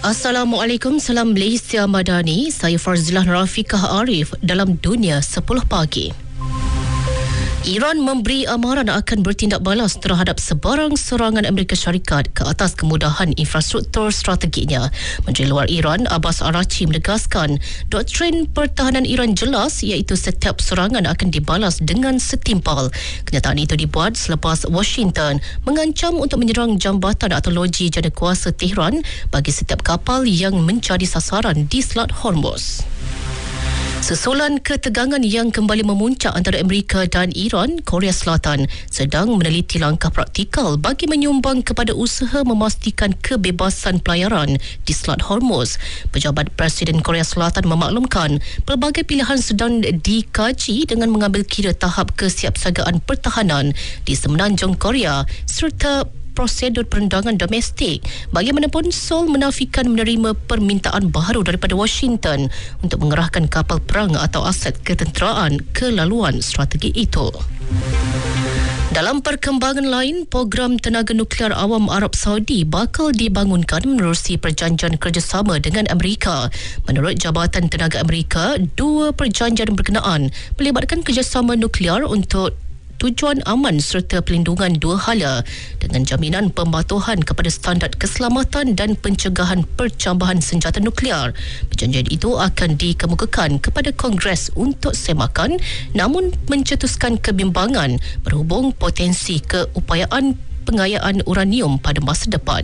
Assalamualaikum, salam Malaysia Madani. Saya Farzilah Rafiqah Arif dalam Dunia 10 Pagi. Iran memberi amaran akan bertindak balas terhadap sebarang serangan Amerika Syarikat ke atas kemudahan infrastruktur strateginya. Menteri Luar Iran Abbas Araghchi menegaskan doktrin pertahanan Iran jelas, iaitu setiap serangan akan dibalas dengan setimpal. Kenyataan itu dibuat selepas Washington mengancam untuk menyerang jambatan atau loji janakuasa Tehran bagi setiap kapal yang menjadi sasaran di Selat Hormuz. Susulan ketegangan yang kembali memuncak antara Amerika dan Iran, Korea Selatan sedang meneliti langkah praktikal bagi menyumbang kepada usaha memastikan kebebasan pelayaran di Selat Hormuz. Pejabat Presiden Korea Selatan memaklumkan pelbagai pilihan sedang dikaji dengan mengambil kira tahap kesiapsiagaan pertahanan di semenanjung Korea serta prosedur perendangan domestik. Bagaimanapun, Seoul menafikan menerima permintaan baharu daripada Washington untuk mengerahkan kapal perang atau aset ketenteraan ke laluan strategi itu. Dalam perkembangan lain, program tenaga nuklear awam Arab Saudi bakal dibangunkan menerusi perjanjian kerjasama dengan Amerika. Menurut Jabatan Tenaga Amerika, dua perjanjian berkenaan melibatkan kerjasama nuklear untuk tujuan aman serta pelindungan dua hala dengan jaminan pematuhan kepada standard keselamatan dan pencegahan percambahan senjata nuklear. Perjanjian itu akan dikemukakan kepada Kongres untuk semakan, namun mencetuskan kebimbangan berhubung potensi keupayaan pengayaan uranium pada masa depan.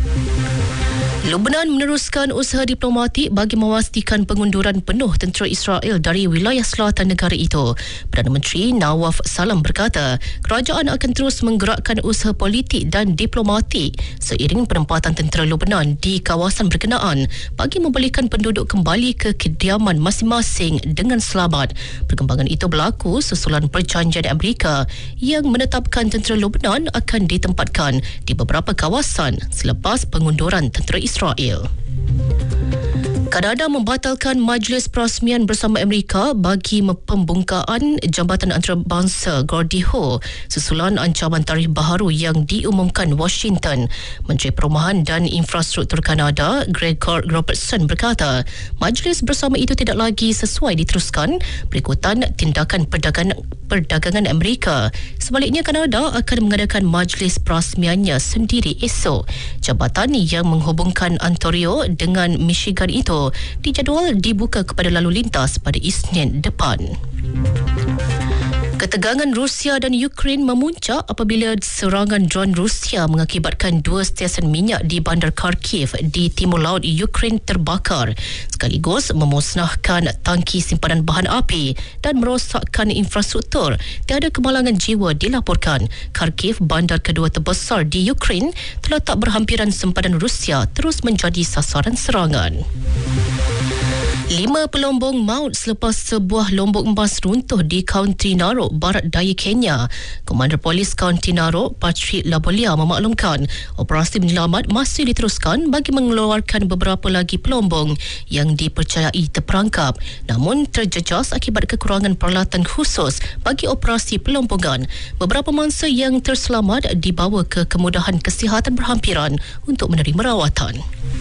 Lebanon meneruskan usaha diplomatik bagi memastikan pengunduran penuh tentera Israel dari wilayah selatan negara itu. Perdana Menteri Nawaf Salam berkata, kerajaan akan terus menggerakkan usaha politik dan diplomatik seiring penempatan tentera Lebanon di kawasan berkenaan bagi membalikkan penduduk kembali ke kediaman masing-masing dengan selamat. Perkembangan itu berlaku susulan perjanjian Amerika yang menetapkan tentera Lebanon akan ditempatkan di beberapa kawasan selepas pengunduran tentera Israel. Kanada membatalkan majlis perasmian bersama Amerika bagi pembungkaan jambatan antarabangsa Gordie Howe susulan ancaman tarif baharu yang diumumkan Washington. Menteri Perumahan dan Infrastruktur Kanada Gregor Robertson berkata, majlis bersama itu tidak lagi sesuai diteruskan berikutan tindakan perdagangan Amerika. Sebaliknya, Kanada akan mengadakan majlis perasmiannya sendiri esok. Jambatan yang menghubungkan Ontario dengan Michigan itu dijadual dibuka kepada lalu lintas pada Isnin depan. Ketegangan Rusia dan Ukraine memuncak apabila serangan dron Rusia mengakibatkan dua stesen minyak di bandar Kharkiv di timur laut Ukraine terbakar, sekaligus memusnahkan tangki simpanan bahan api dan merosakkan infrastruktur. Tiada kemalangan jiwa dilaporkan. Kharkiv, bandar kedua terbesar di Ukraine, terletak berhampiran sempadan Rusia, terus menjadi sasaran serangan. 5 pelombong maut selepas sebuah lombok emas runtuh di Kaunti Narok, barat daya Kenya. Komander Polis Kaunti Narok, Patrick Labolia memaklumkan operasi penyelamat masih diteruskan bagi mengeluarkan beberapa lagi pelombong yang dipercayai terperangkap, namun terjejas akibat kekurangan peralatan khusus bagi operasi pelombongan. Beberapa mangsa yang terselamat dibawa ke kemudahan kesihatan berhampiran untuk menerima rawatan.